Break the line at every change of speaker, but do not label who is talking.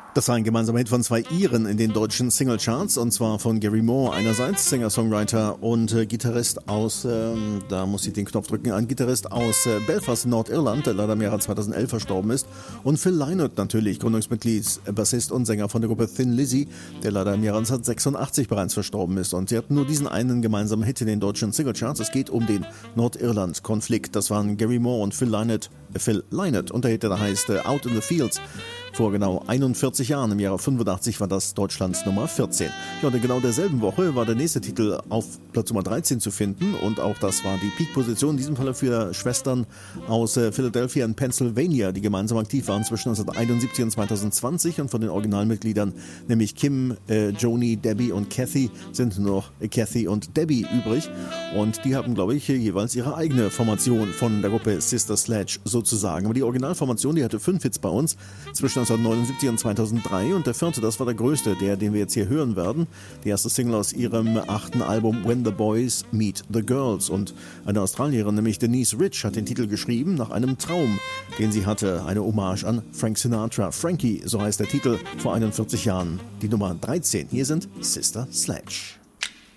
Das war ein gemeinsamer Hit von zwei Iren in den deutschen Singlecharts, und zwar von Gary Moore einerseits, Singer-Songwriter und Gitarrist aus, da muss ich den Knopf drücken, ein Gitarrist aus Belfast, Nordirland, der leider im Jahre 2011 verstorben ist, und Phil Lynott natürlich, Gründungsmitglied, Bassist und Sänger von der Gruppe Thin Lizzy, der leider im Jahre 1986 bereits verstorben ist, und sie hatten nur diesen einen gemeinsamen Hit in den deutschen Singlecharts. Es geht um den Nordirland-Konflikt. Das waren Gary Moore und Phil Lynott, und der Hit, der heißt Out in the Fields. Vor genau 41 Jahren, im Jahre 85, war das Deutschlands Nummer 14. Ja, und in genau derselben Woche war der nächste Titel auf Platz Nummer 13 zu finden, und auch das war die Peak-Position, in diesem Fall für Schwestern aus Philadelphia und Pennsylvania, die gemeinsam aktiv waren zwischen 1971 und 2020, und von den Originalmitgliedern, nämlich Kim, Joni, Debbie und Kathy, sind nur noch Kathy und Debbie übrig, und die haben, glaube ich, jeweils ihre eigene Formation von der Gruppe Sister Sledge sozusagen. Aber die Originalformation, die hatte 5 Hits bei uns zwischen 1979 und 2003, und der vierte, das war der größte, den wir jetzt hier hören werden. Die erste Single aus ihrem 8. Album When the Boys Meet the Girls, und eine Australierin, nämlich Denise Rich, hat den Titel geschrieben nach einem Traum, den sie hatte, eine Hommage an Frank Sinatra. Frankie, so heißt der Titel, vor 41 Jahren, die Nummer 13. Hier sind Sister Sledge.